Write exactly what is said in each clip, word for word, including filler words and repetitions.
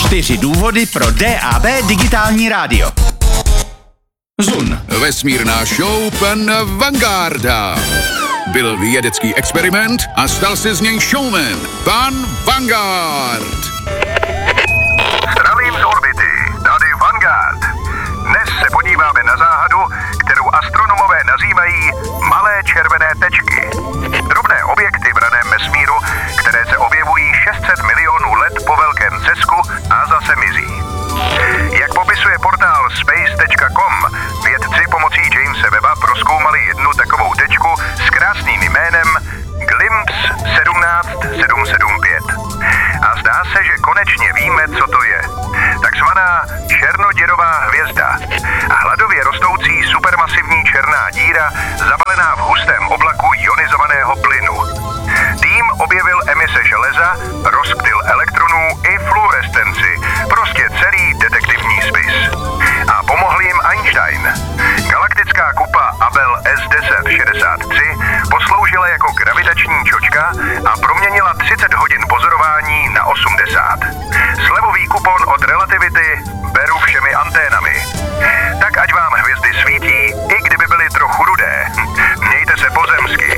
Čtyři důvody pro D A B digitální rádio. Zun. Vesmírná show pana Vangarda. Byl vědecký experiment a stal se z něj showman. Pan Vanguard. Zdravím z orbity, tady Vanguard. Dnes se podíváme na záhadu, kterou astronomové nazývají malé červené tečky. Drobné objekty v raném vesmíru, které se objevují šest set milionů let po velkém třesku a zase mizí. Jak popisuje portál space tečka com, vědci pomocí Jamese Webba prozkoumali jednu takovou tečku s krásným jménem Glimpse sedmnáct sedm sedm pět. A zdá se, že konečně víme, co to je. Takzvaná černoděrová hvězda. Hladově rostoucí supermasivní černá díra zabalená v hustém oblaku ionizovaného plynu. Tým objevil emise železa, rozptyl elektronů i fluorescenci. Prostě celý detektivní spis. A pomohl jim Einstein. Galaktická kupa Abell S deset šedesát tři posloužila jako gravitační čočka a proměnila třicet hodin pozorování na osmdesát. Slevový kupon od relativity beru všemi anténami. Tak ať vám hvězdy svítí, i kdyby byly trochu rudé. Mějte se pozemsky.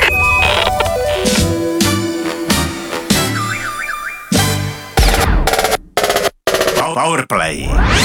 Powerplay.